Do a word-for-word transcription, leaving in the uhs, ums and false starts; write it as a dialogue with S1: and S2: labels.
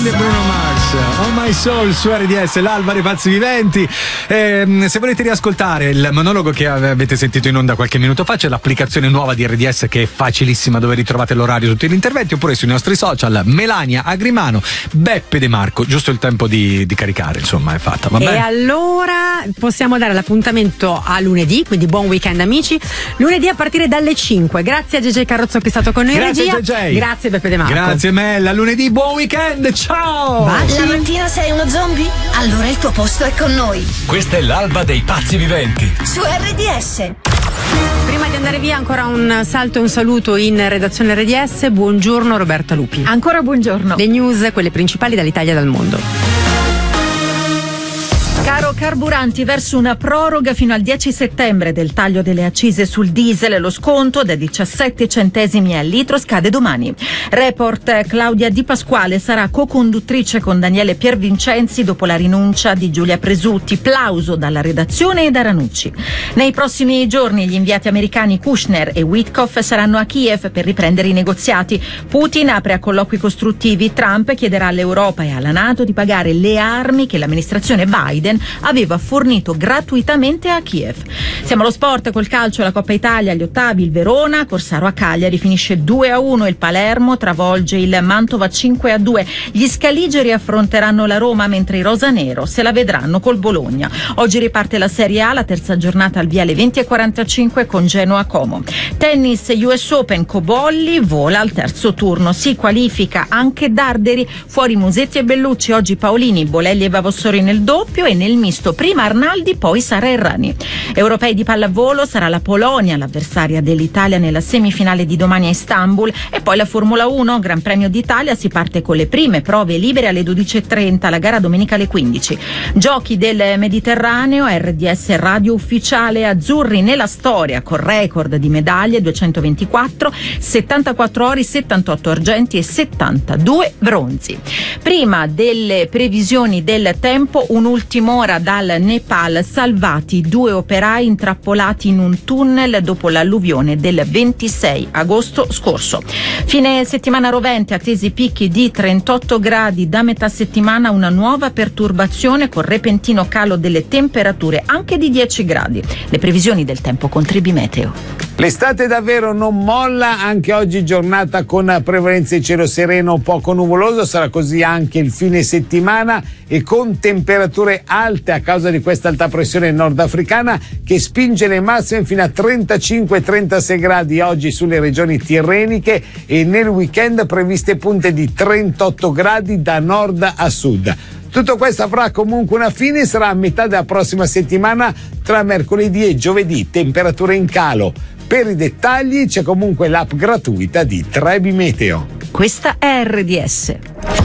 S1: grande Bruno Mars, Oh My Soul su R D S, l'alba dei pazzi viventi. Eh, se volete riascoltare il monologo che avete sentito in onda qualche minuto fa, c'è l'applicazione nuova di R D S che è facilissima, dove ritrovate l'orario, tutti gli interventi, oppure sui nostri social. Melania Agrimano, Beppe De Marco, giusto il tempo di, di caricare, insomma, è fatta. Va bene?
S2: E allora possiamo dare l'appuntamento a lunedì, quindi buon weekend amici. Lunedì a partire dalle cinque. Grazie a G J Carrozzo che è stato con noi in
S1: Grazie
S2: regia.
S1: G J.
S2: Grazie Beppe De Marco.
S1: Grazie Mella, lunedì buon weekend, ciao!
S2: Baci.
S3: La mattina sei uno zombie? Allora il tuo posto è con noi.
S4: Questa è l'alba dei pazzi viventi
S3: Su R D S.
S2: Prima di andare via ancora un salto e un saluto in redazione R D S. Buongiorno Roberta Lupi.
S5: Ancora buongiorno.
S2: Le news, quelle principali dall'Italia e dal mondo.
S5: Caro carburanti, verso una proroga fino al dieci settembre del taglio delle accise sul diesel. Lo sconto da diciassette centesimi al litro scade domani. Report: Claudia Di Pasquale sarà co-conduttrice con Daniele Piervincenzi dopo la rinuncia di Giulia Presutti. Plauso dalla redazione e da Ranucci. Nei prossimi giorni gli inviati americani Kushner e Witkoff saranno a Kiev per riprendere i negoziati. Putin apre a colloqui costruttivi. Trump chiederà all'Europa e alla NATO di pagare le armi che l'amministrazione Biden aveva fornito gratuitamente a Kiev. Siamo allo sport col calcio, la Coppa Italia agli ottavi, il Verona, Corsaro a Cagliari finisce due a uno, il Palermo travolge il Mantova cinque a due, gli Scaligeri affronteranno la Roma mentre i rosanero se la vedranno col Bologna. Oggi riparte la Serie A, la terza giornata al via alle venti e quarantacinque con Genoa Como. Tennis U S Open, Cobolli vola al terzo turno, si qualifica anche Darderi, fuori Musetti e Bellucci, oggi Paolini, Bolelli e Vavassori nel doppio e nel misto prima Arnaldi poi Sara Errani. Europei di pallavolo, sarà la Polonia l'avversaria dell'Italia nella semifinale di domani a Istanbul. E poi la Formula uno, Gran Premio d'Italia, si parte con le prime prove libere alle dodici e trenta, la gara domenica alle quindici. Giochi del Mediterraneo, R D S radio ufficiale, azzurri nella storia con record di medaglie, duecentoventiquattro, settantaquattro ori, settantotto argenti e settantadue bronzi. Prima delle previsioni del tempo, un'ultima ora dal Nepal, salvati due operai intrappolati in un tunnel dopo l'alluvione del ventisei agosto scorso. Fine settimana rovente, attesi picchi di trentotto gradi, da metà settimana una nuova perturbazione con repentino calo delle temperature anche di dieci gradi. Le previsioni del tempo con Tribimeteo.
S6: L'estate davvero non molla, anche oggi giornata con prevalenza di cielo sereno poco nuvoloso, sarà così anche il fine settimana e con temperature alte a causa di questa alta pressione nordafricana che spinge le massime fino a trentacinque trentasei gradi oggi sulle regioni tirreniche e nel weekend previste punte di trentotto gradi da nord a sud. Tutto questo avrà comunque una fine, sarà a metà della prossima settimana tra mercoledì e giovedì, temperature in calo. Per i dettagli c'è comunque l'app gratuita di Trebi Meteo.
S5: Questa è R D S.